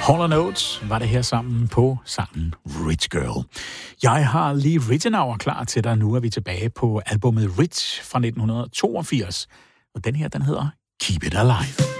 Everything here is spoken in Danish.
Hall & Oates var det her sammen på sangen Rich Girl. Jeg har lige Rittenauer klar til dig. Nu er vi tilbage på albumet Rich fra 1982. Og den her, den hedder Keep It Alive.